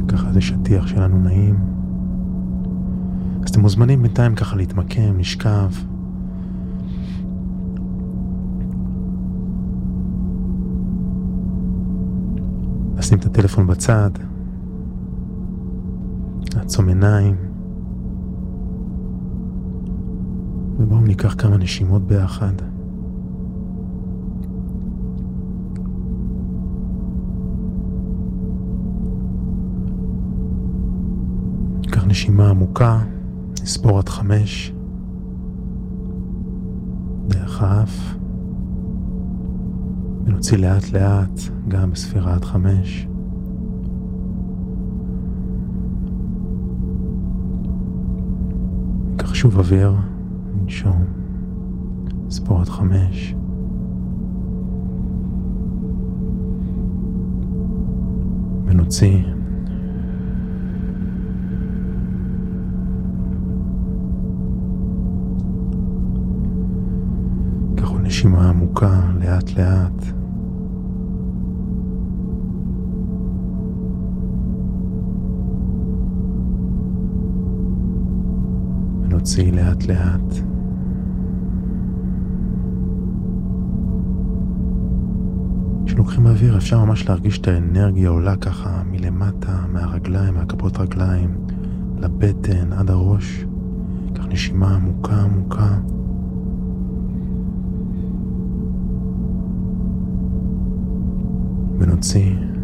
ככה זה שטיח שלנו נעים. אז אתם מוזמנים בינתיים ככה להתמקם, לשכב. לשים את הטלפון בצד. לעצום עיניים. ובואו ניקח כמה נשימות ביחד. ניקח נשימה עמוקה, נספור עד 5, דרך האף, ונוציא לאט לאט גם בספירה עד 5. ניקח שוב אוויר, ננשום, נספור עד 5. ונוציא. נשימה עמוקה, לאט לאט. ונוציא לאט לאט. כשלוקחים אוויר אפשר ממש להרגיש את האנרגיה עולה ככה מלמטה, מהרגליים, מהכפות רגליים, לבטן, עד הראש. כך נשימה עמוקה עמוקה. ונוציא.